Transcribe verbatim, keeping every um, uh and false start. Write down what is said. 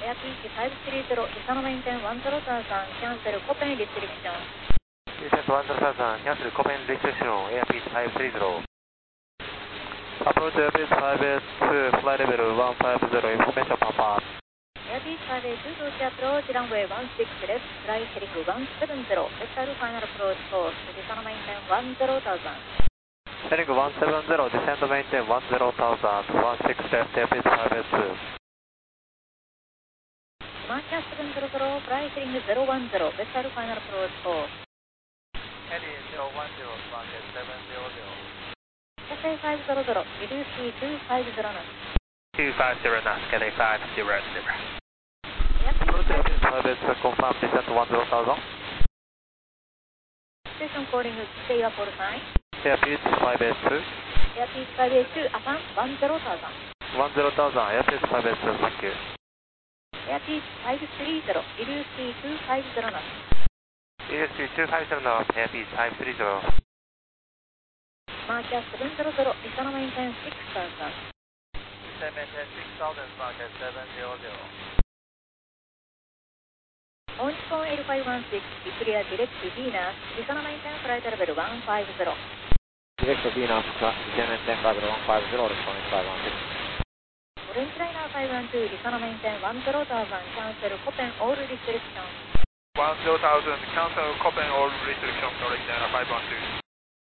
Air Peach five three zero, Descent maintain one zero thousand, cancel Copen restriction. Descent one zero thousand, cancel Copen restriction, Air Peach five three zero. Approach Air Peach five eight two, fly level one five zero, information papa. Air Peach five eight two, to approach runway one six left, fly heading one seven zero, vector final approach course, Descent maintain one zero thousand. Heading one seven zero, descent maintain one zero thousand, one six left, Air Peach five eight two. Marcus seven zero zero, fly heading zero one zero, vector final approach course. Heading zero one zero, market seven zero zero. Cathay five zero zero, reduce speed two five zero knots. two five zero knots, Cathay five zero zero. Air Approach Air Peach Peach five eight two, confirm descent one zero thousand. station calling stay up for sign. Air Peach five eight two. Air Peach five eight two, affirm one zero thousand. one zero thousand, Air Peach five eight two, thank you. Air Peach five three zero, reduce speed two five zero knots. Reduce speed two five zero knots, Air Peach five three zero. Marcus seven zero zero, descent maintain six thousand. Descent maintain six thousand, market seven zero zero. Onchcon L five one six, declare direct to Venus, descent maintain flight level one five zero. Direct to Venus, descent maintain flight level one five zero, responding five one six. Orange liner five one two, descent maintain one zero thousand, cancel Copen all restriction. one zero thousand, cancel Copen all restriction, direct liner five one two.